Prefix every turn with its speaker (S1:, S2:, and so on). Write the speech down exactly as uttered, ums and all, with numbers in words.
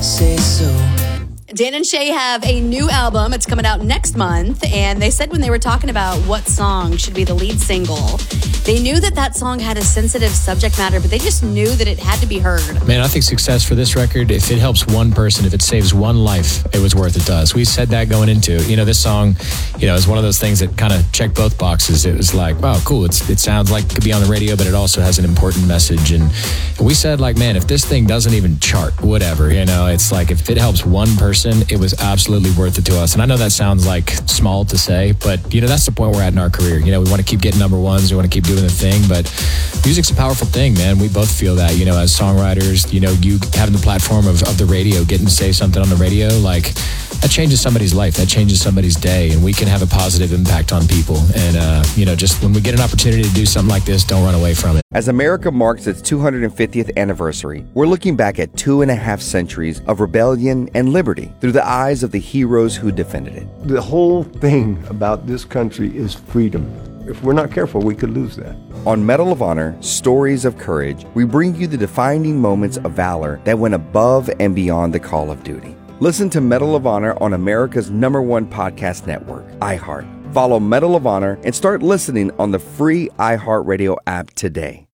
S1: say so.
S2: Dan and Shay have a new album. It's coming out next month. And they said when they were talking about what song should be the lead single, they knew that that song had a sensitive subject matter, but they just knew that it had to be heard.
S3: Man, I think success for this record, if it helps one person, if it saves one life, it was worth it to us. We said that going into it. You know, this song, you know, is one of those things that kind of checked both boxes. It was like, wow, cool. It's, it sounds like it could be on the radio, but it also has an important message. And we said, like, man, if this thing doesn't even chart, whatever, you know, it's like if it helps one person, it was absolutely worth it to us. And I know that sounds like small to say, but, you know, that's the point we're at in our career. You know, we want to keep getting number ones. We want to keep doing the thing, but music's a powerful thing, man. We both feel that, you know, as songwriters, you know, you having the platform of, of the radio, getting to say something on the radio, like, that changes somebody's life. That changes somebody's day, and we can have a positive impact on people. And, uh, you know, just when we get an opportunity to do something like this, don't run away from it.
S4: As America marks its two hundred fiftieth anniversary, we're looking back at two and a half centuries of rebellion and liberty through the eyes of the heroes who defended it.
S5: The whole thing about this country is freedom. If we're not careful, we could lose that.
S4: On Medal of Honor, Stories of Courage, we bring you the defining moments of valor that went above and beyond the call of duty. Listen to Medal of Honor on America's number one podcast network, iHeart. Follow Medal of Honor and start listening on the free iHeartRadio app today.